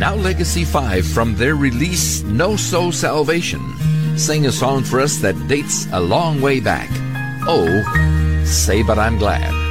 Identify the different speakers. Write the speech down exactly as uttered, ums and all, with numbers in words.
Speaker 1: Now Legacy five, from their release No So Salvation, sing a song for us that dates a long way back. Oh, Say But I'm Glad.